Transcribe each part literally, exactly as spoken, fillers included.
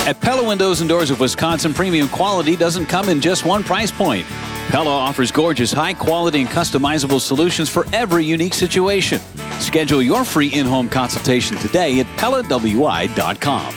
At Pella Windows and Doors of Wisconsin, premium quality doesn't come in just one price point. Pella offers gorgeous, high-quality and customizable solutions for every unique situation. Schedule your free in-home consultation today at Pella W I dot com.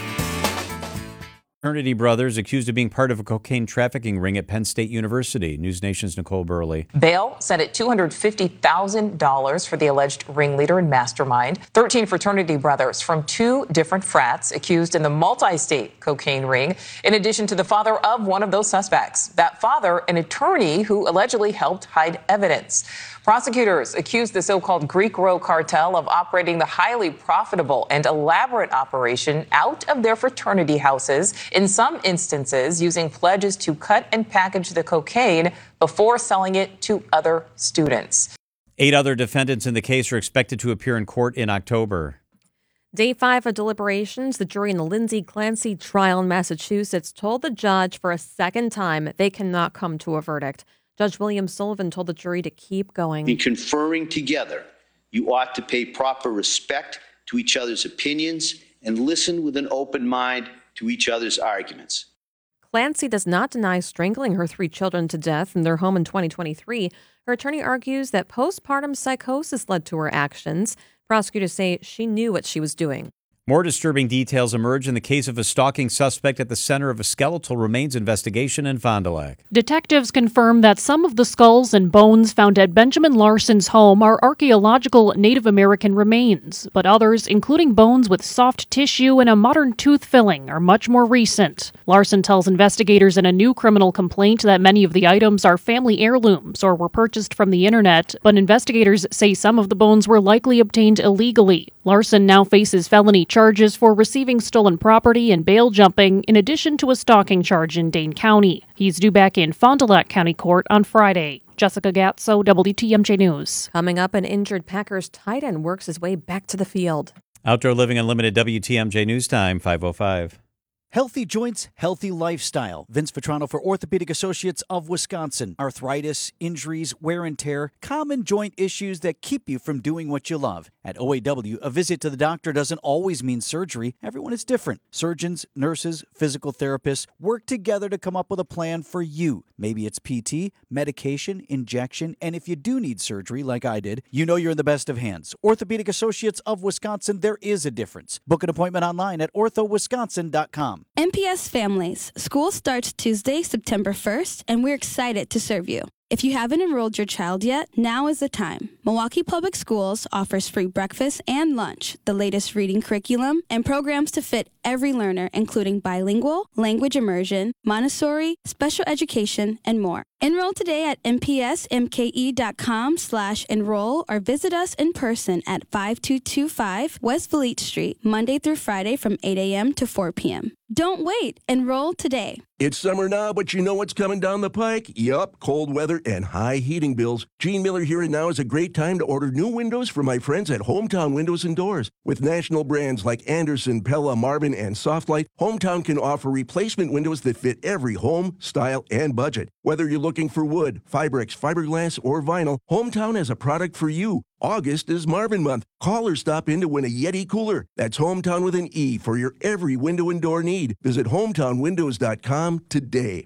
Fraternity brothers accused of being part of a cocaine trafficking ring at Penn State University. News Nation's Nicole Burley. Bail set at two hundred fifty thousand dollars for the alleged ringleader and mastermind. thirteen fraternity brothers from two different frats accused in the multi-state cocaine ring, in addition to the father of one of those suspects. That father, an attorney who allegedly helped hide evidence. Prosecutors accused the so-called Greek Row cartel of operating the highly profitable and elaborate operation out of their fraternity houses, in some instances using pledges to cut and package the cocaine before selling it to other students. Eight other defendants in the case are expected to appear in court in October. Day five of deliberations, the jury in the Lindsay Clancy trial in Massachusetts told the judge for a second time they cannot come to a verdict. Judge William Sullivan told the jury to keep going. In conferring together, you ought to pay proper respect to each other's opinions and listen with an open mind to each other's arguments. Clancy does not deny strangling her three children to death in their home in twenty twenty-three. Her attorney argues that postpartum psychosis led to her actions. Prosecutors say she knew what she was doing. More disturbing details emerge in the case of a stalking suspect at the center of a skeletal remains investigation in Fond du Lac. Detectives confirm that some of the skulls and bones found at Benjamin Larson's home are archaeological Native American remains, but others, including bones with soft tissue and a modern tooth filling, are much more recent. Larson tells investigators in a new criminal complaint that many of the items are family heirlooms or were purchased from the internet, but investigators say some of the bones were likely obtained illegally. Larson now faces felony charges for receiving stolen property and bail jumping, in addition to a stalking charge in Dane County. He's due back in Fond du Lac County Court on Friday. Jessica Gatso, W T M J News. Coming up, an injured Packers tight end works his way back to the field. Outdoor Living Unlimited, W T M J News Time, five oh five. Healthy joints, healthy lifestyle. Vince Vitrano for Orthopedic Associates of Wisconsin. Arthritis, injuries, wear and tear, common joint issues that keep you from doing what you love. At O A W, a visit to the doctor doesn't always mean surgery. Everyone is different. Surgeons, nurses, physical therapists work together to come up with a plan for you. Maybe it's P T, medication, injection, and if you do need surgery, like I did, you know you're in the best of hands. Orthopedic Associates of Wisconsin, there is a difference. Book an appointment online at ortho wisconsin dot com. M P S Families. School starts Tuesday, September first, and we're excited to serve you. If you haven't enrolled your child yet, now is the time. Milwaukee Public Schools offers free breakfast and lunch, the latest reading curriculum, and programs to fit every learner, including bilingual, language immersion, Montessori, special education, and more. Enroll today at m p s m k e dot com slash enroll or visit us in person at five two two five West Valete Street, Monday through Friday from eight a.m. to four p.m. Don't wait. Enroll today. It's summer now, but you know what's coming down the pike? Yup, cold weather and high heating bills. Gene Miller here, and now is a great time to order new windows from my friends at Hometown Windows and Doors. With national brands like Anderson, Pella, Marvin, and Softlight, Hometown can offer replacement windows that fit every home, style, and budget. Whether you're looking for wood, Fibrex, fiberglass, or vinyl, Hometown has a product for you. August is Marvin month. Call or stop in to win a Yeti cooler. That's Hometown with an E for your every window and door need. Visit hometown windows dot com today.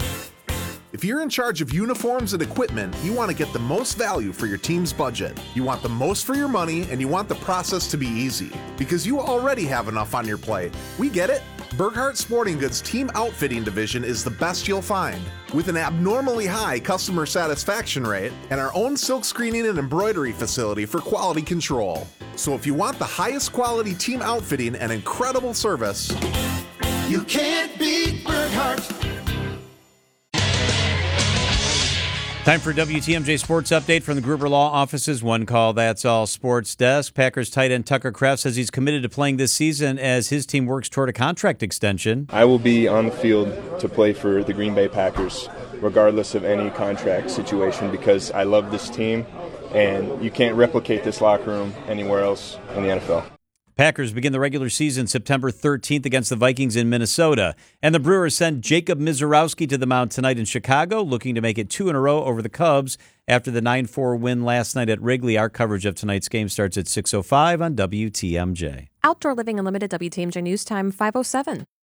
If you're in charge of uniforms and equipment, you want to get the most value for your team's budget. You want the most for your money, and you want the process to be easy, because you already have enough on your plate. We get it. Burkhart Sporting Goods Team Outfitting Division is the best you'll find. With an abnormally high customer satisfaction rate and our own silk screening and embroidery facility for quality control. So if you want the highest quality team outfitting and incredible service, you can't beat Burkhart. Time for W T M J Sports Update from the Gruber Law Office's One Call That's All Sports Desk. Packers tight end Tucker Kraft says he's committed to playing this season as his team works toward a contract extension. I will be on the field to play for the Green Bay Packers, regardless of any contract situation, because I love this team, and you can't replicate this locker room anywhere else in the N F L. Packers begin the regular season September thirteenth against the Vikings in Minnesota. And the Brewers send Jacob Misiorowski to the mound tonight in Chicago, looking to make it two in a row over the Cubs after the nine four win last night at Wrigley. Our coverage of tonight's game starts at six oh five on W T M J. Outdoor Living Unlimited, W T M J News Time, five oh seven.